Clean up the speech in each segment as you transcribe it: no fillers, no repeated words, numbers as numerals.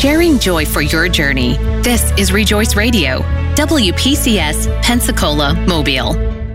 sharing joy for your journey. This is Rejoice Radio, WPCS, Pensacola, Mobile.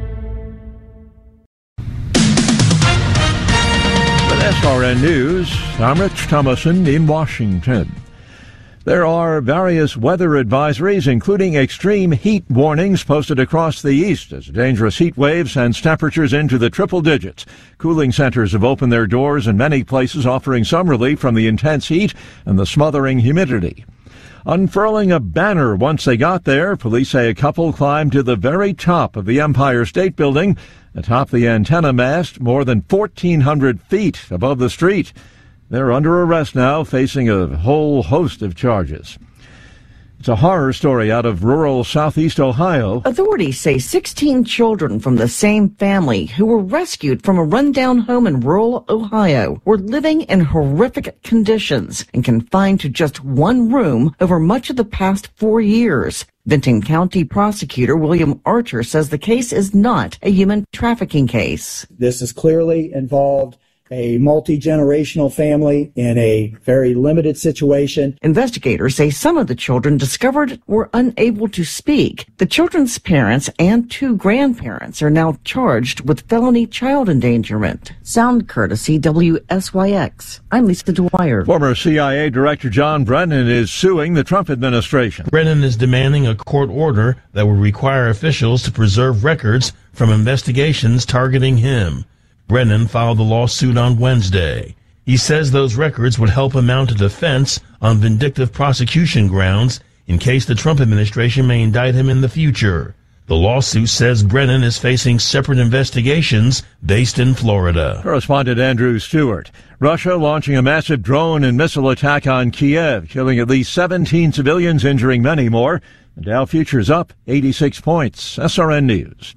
With SRN News, I'm Rich Thomason in Washington. There are various weather advisories, including extreme heat warnings posted across the east as a dangerous heat wave sends temperatures into the triple digits. Cooling centers have opened their doors in many places, offering some relief from the intense heat and the smothering humidity. Unfurling a banner once they got there, police say a couple climbed to the very top of the Empire State Building, atop the antenna mast, more than 1,400 feet above the street. They're under arrest now, facing a whole host of charges. It's a horror story out of rural southeast Ohio. Authorities say 16 children from the same family who were rescued from a rundown home in rural Ohio were living in horrific conditions and confined to just one room over much of the past 4 years. Vinton County Prosecutor William Archer says the case is not a human trafficking case. This is clearly involved a multi-generational family in a very limited situation. Investigators say some of the children discovered were unable to speak. The children's parents and 2 grandparents are now charged with felony child endangerment. Sound courtesy WSYX. I'm Lisa Dwyer. Former CIA Director John Brennan is suing the Trump administration. Brennan is demanding a court order that would require officials to preserve records from investigations targeting him. Brennan filed the lawsuit on Wednesday. He says those records would help him mount a defense on vindictive prosecution grounds in case the Trump administration may indict him in the future. The lawsuit says Brennan is facing separate investigations based in Florida. Correspondent Andrew Stewart. Russia launching a massive drone and missile attack on Kiev, killing at least 17 civilians, injuring many more. The Dow futures up 86 points. SRN News.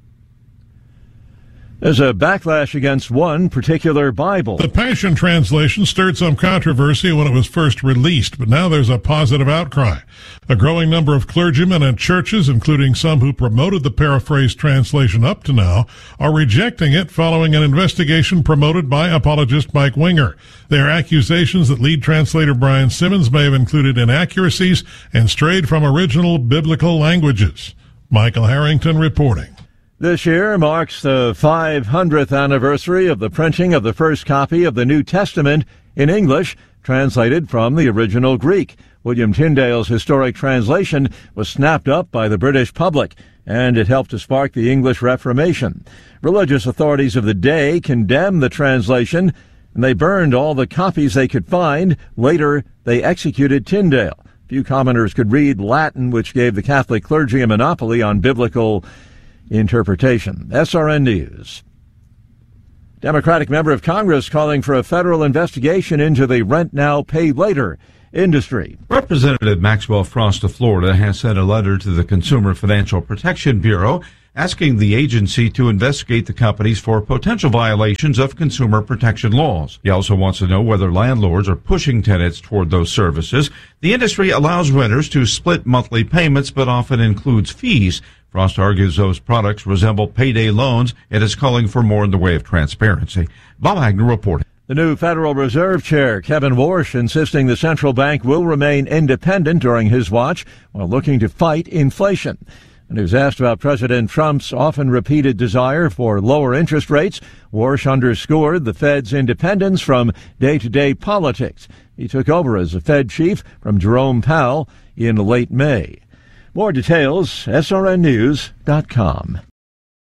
There's a backlash against one particular Bible. The Passion Translation stirred some controversy when it was first released, but now there's a positive outcry. A growing number of clergymen and churches, including some who promoted the paraphrased translation up to now, are rejecting it following an investigation promoted by apologist Mike Winger. There are accusations that lead translator Brian Simmons may have included inaccuracies and strayed from original biblical languages. Michael Harrington reporting. This year marks the 500th anniversary of the printing of the first copy of the New Testament in English, translated from the original Greek. William Tyndale's historic translation was snapped up by the British public, and it helped to spark the English Reformation. Religious authorities of the day condemned the translation, and they burned all the copies they could find. Later, they executed Tyndale. Few commoners could read Latin, which gave the Catholic clergy a monopoly on biblical interpretation. SRN News. Democratic member of Congress calling for a federal investigation into the rent now, pay later industry. Representative Maxwell Frost of Florida has sent a letter to the Consumer Financial Protection Bureau asking the agency to investigate the companies for potential violations of consumer protection laws. He also wants to know whether landlords are pushing tenants toward those services. The industry allows renters to split monthly payments, but often includes fees. Frost argues those products resemble payday loans and is calling for more in the way of transparency. Bob Agnew reporting. The new Federal Reserve Chair, Kevin Warsh, insisting the central bank will remain independent during his watch while looking to fight inflation. And he was asked about President Trump's often repeated desire for lower interest rates, Warsh underscored the Fed's independence from day-to-day politics. He took over as the Fed chief from Jerome Powell in late May. More details, srnnews.com.